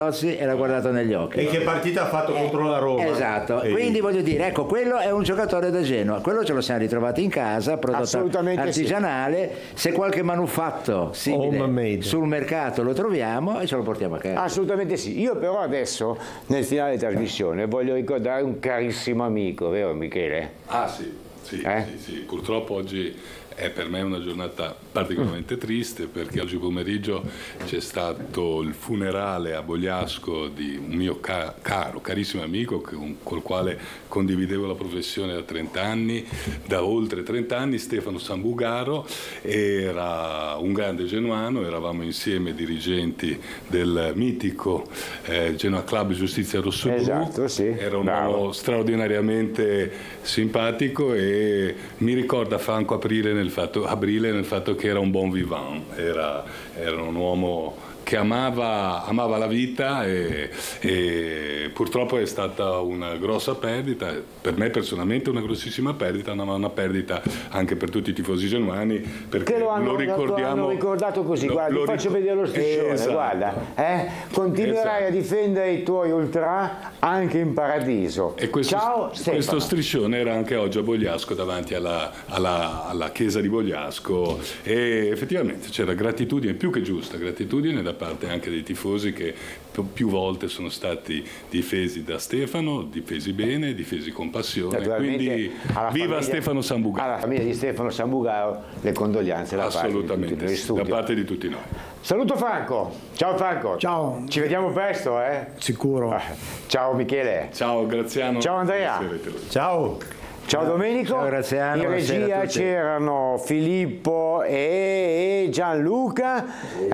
e l'ha guardato negli occhi. E che partita ha fatto contro la Roma? Esatto, quindi voglio dire, ecco, quello è un giocatore da Genoa, quello ce lo siamo ritrovati in casa, prodotto artigianale, se qualche manufatto simile sul mercato lo troviamo e ce lo portiamo a casa. Assolutamente sì, io però adesso nel finale della trasmissione voglio ricordare un carissimo amico, vero Michele? Ah sì, purtroppo oggi è per me una giornata particolarmente triste, perché oggi pomeriggio c'è stato il funerale a Bogliasco di un mio carissimo amico col quale condividevo la professione da 30 anni, da oltre 30 anni, Stefano Sambugaro. Era un grande genuano, eravamo insieme dirigenti del mitico Genoa Club Giustizia Rossoblu. Esatto, sì. Era un uomo straordinariamente simpatico e mi ricorda Franco Aprile nel fatto che era un bon vivant, era un uomo che amava la vita e purtroppo è stata una grossa perdita, per me personalmente una grossissima perdita, ma una perdita anche per tutti i tifosi genuani, perché lo ricordiamo. L'hanno ricordato così, guarda, ti faccio vedere lo striscione, esatto. Guarda, continuerai a difendere i tuoi ultra anche in paradiso. E Ciao Stefano. Questo striscione era anche oggi a Bogliasco, davanti alla chiesa di Bogliasco, e effettivamente c'era gratitudine, più che giusta gratitudine da parte anche dei tifosi, che più volte sono stati difesi da Stefano, difesi bene, difesi con passione, quindi viva Stefano Sambugaro. Alla famiglia di Stefano Sambugaro le condoglianze assolutamente, da parte di tutti noi. Saluto Franco, ciao Franco. Ciao. Ci vediamo presto, Sicuro. Ciao Michele. Ciao Graziano. Ciao Andrea. Ciao. Ciao Domenico. Ciao Graziano. In regia c'erano Filippo e Gianluca.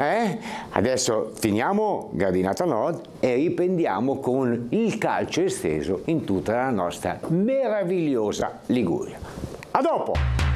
Adesso finiamo Gradinata Nord e riprendiamo con il calcio esteso in tutta la nostra meravigliosa Liguria. A dopo!